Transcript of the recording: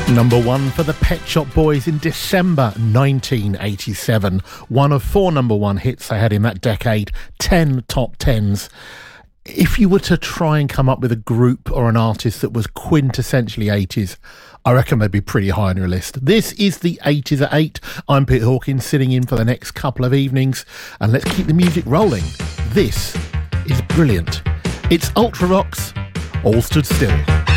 Number one for the Pet Shop Boys in December 1987. One of 4 number one hits they had in that decade, 10 top 10s. If you were to try and come up with a group or an artist that was quintessentially 80s, I reckon they'd be pretty high on your list. This is the 80s at 8. I'm Peter Hawkins, sitting in for the next couple of evenings, and let's keep the music rolling. This is brilliant. It's Ultra Rocks, All Stood Still.